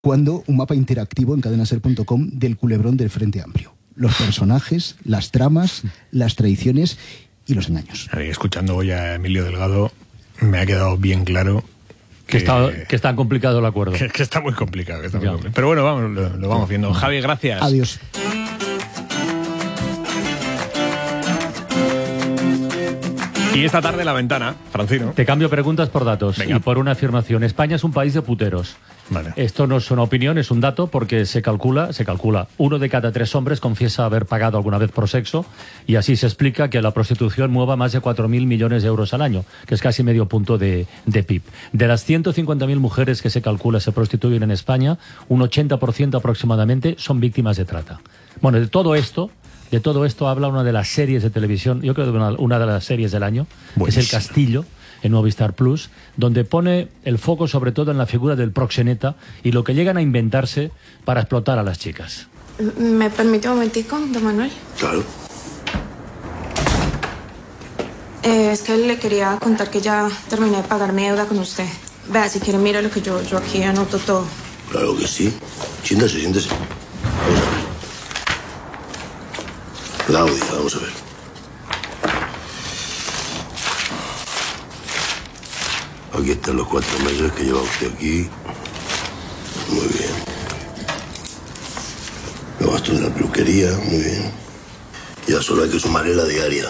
cuando un mapa interactivo en cadenaser.com del culebrón del Frente Amplio. Los personajes, las tramas, las traiciones y los engaños. Escuchando hoy a Emilio Delgado, me ha quedado bien claro que está complicado el acuerdo. Que está muy complicado. Pero bueno, vamos, lo vamos viendo. Javi, gracias. Adiós. Y esta tarde La Ventana, Francino. Te cambio preguntas por datos. Venga. Y por una afirmación. España es un país de puteros. Vale. Esto no es una opinión, es un dato, porque se calcula, 1 de cada 3 hombres confiesa haber pagado alguna vez por sexo, y así se explica que la prostitución mueva más de 4.000 millones de euros al año, que es casi medio punto de PIB. De las 150.000 mujeres que se calcula se prostituyen en España, un 80% aproximadamente son víctimas de trata. Bueno, de todo esto habla una de las series de televisión, yo creo que una de las series del año, que es El Castillo, en Movistar Plus, donde pone el foco sobre todo en la figura del proxeneta y lo que llegan a inventarse para explotar a las chicas. ¿Me permite un momentico, don Manuel? Claro. Es que le quería contar que ya terminé de pagar mi deuda con usted. Vea, si quiere, mira lo que yo aquí anoto todo. Claro que sí. Siéntese. Vamos a ver. Claudia, vamos a ver. Aquí están los 4 meses que lleva usted aquí. Muy bien. Los gastos de la peluquería, muy bien. Ya solo hay que sumarle la diaria.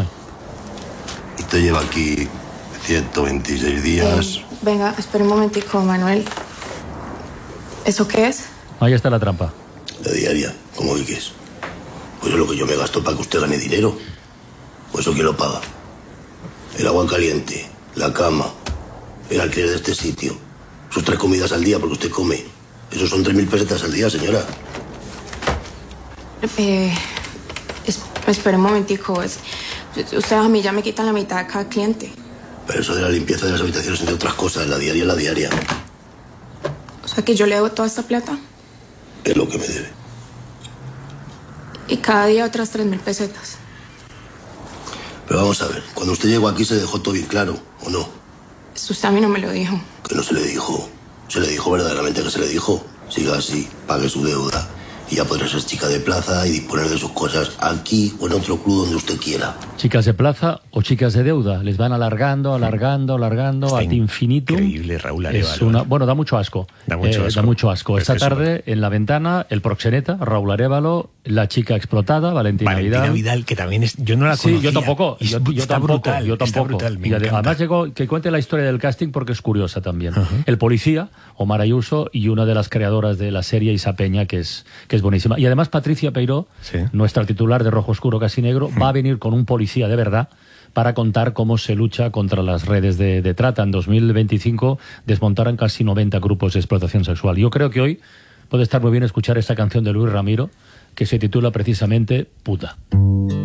Usted lleva aquí 126 días. Venga, espera un momentico, Manuel. ¿Eso qué es? Ahí está la trampa. La diaria, ¿cómo que qué es? Pues es lo que yo me gasto para que usted gane dinero. Pues eso, ¿quién lo paga? El agua caliente, la cama, el alquiler de este sitio, sus 3 comidas al día porque usted come. Eso son 3.000 pesetas al día, señora. Espera un momentico. Ustedes a mí ya me quitan la mitad de cada cliente. Pero eso de la limpieza de las habitaciones, entre otras cosas, la diaria. O sea, que yo le debo toda esta plata. Es lo que me debe. Y cada día otras 3.000 pesetas. Pero vamos a ver, cuando usted llegó aquí se dejó todo bien claro, ¿o no? Eso usted a mí no me lo dijo. Que no se le dijo. Se le dijo verdaderamente que se le dijo. Siga así, pague su deuda y ya podrá ser chica de plaza y disponer de sus cosas aquí o en otro club donde usted quiera. Chicas de plaza o chicas de deuda. Les van alargando ad infinitum. Increíble, Raúl Arévalo. Bueno, da mucho asco. Da mucho asco. Esta tarde, en La Ventana, el proxeneta, Raúl Arévalo, la chica explotada, Valentina Vidal, que también es... Yo no la conocía. Sí, yo tampoco. Está brutal. Está brutal, y además llegó que cuente la historia del casting porque es curiosa también. El policía, Omar Ayuso, y una de las creadoras de la serie, Isa Peña, que es buenísima. Y además Patricia Peiró, nuestra titular de Rojo Oscuro Casi Negro, va a venir con un policía de verdad para contar cómo se lucha contra las redes de trata. En 2025 desmontaron casi 90 grupos de explotación sexual. Yo creo que hoy puede estar muy bien escuchar esta canción de Luis Ramiro, que se titula precisamente Puta.